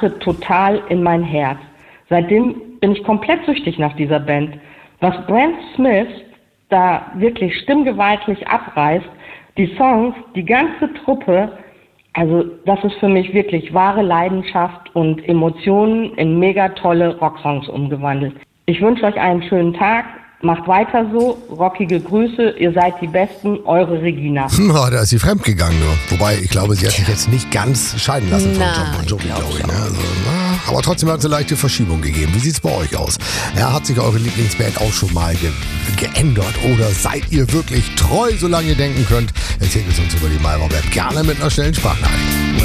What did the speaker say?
brachte total in mein Herz. Seitdem bin ich komplett süchtig nach dieser Band. Was Brent Smith da wirklich stimmgewaltig abreißt, die Songs, die ganze Truppe, also das ist für mich wirklich wahre Leidenschaft und Emotionen in mega tolle Rocksongs umgewandelt. Ich wünsche euch einen schönen Tag. Macht weiter so, rockige Grüße, ihr seid die Besten, eure Regina. Oh, da ist sie fremdgegangen nur. Wobei, ich glaube, sie hat sich jetzt nicht ganz scheiden lassen von John Bon Jovi, glaube ich. Ne? Also, aber trotzdem hat es eine leichte Verschiebung gegeben. Wie sieht es bei euch aus? Ja, hat sich eure Lieblingsband auch schon mal geändert? Oder seid ihr wirklich treu, solange ihr denken könnt? Erzählt es uns über die MyRadio-App gerne mit einer schnellen Sprachnachricht.